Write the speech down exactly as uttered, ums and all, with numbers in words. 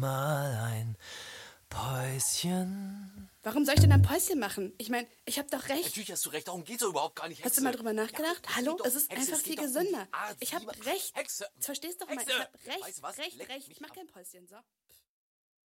mal ein Päuschen. Warum soll ich denn ein Päuschen machen? Ich meine, ich habe doch recht. Natürlich hast du recht, darum geht's doch überhaupt gar nicht, Hexe. Hast du mal drüber nachgedacht? Ja, Hallo, doch, es ist Hexe, einfach es viel geht doch um die gesünder. Art, Ich habe lieber- recht. Hexe. Verstehst doch mal, Hexe. ich habe recht, Weißt du was? recht, Leck recht. mich Ich mach am- kein Päuschen, so.